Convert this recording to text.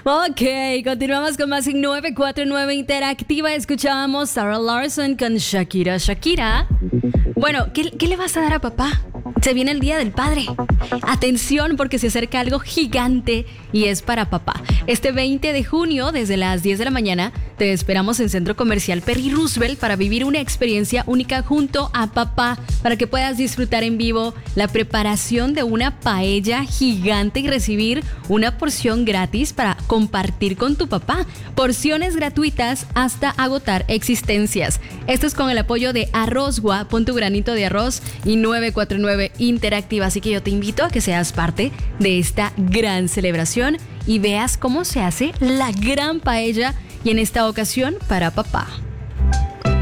Ok, continuamos con más en 949 Interactiva. Escuchábamos Sarah Larson con Shakira, Shakira. Bueno, ¿qué le vas a dar a papá? Se viene el Día del Padre. Atención, porque se acerca algo gigante y es para papá. Este 20 de junio, desde las 10 de la mañana, te esperamos en Centro Comercial Perry Roosevelt para vivir una experiencia única junto a papá, para que puedas disfrutar en vivo la preparación de una paella gigante y recibir una porción gratis para compartir con tu papá. Porciones gratuitas hasta agotar existencias. Esto es con el apoyo de Arrozgua, pon tu granito de arroz, y 949 Interactiva. Así que yo te invito a que seas parte de esta gran celebración y veas cómo se hace la gran paella, y en esta ocasión para papá.